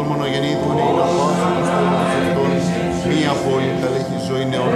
των μονογεννήθων, είναι απόφυγος των αυτών, μία πόλη, τα έχει ζωή νεός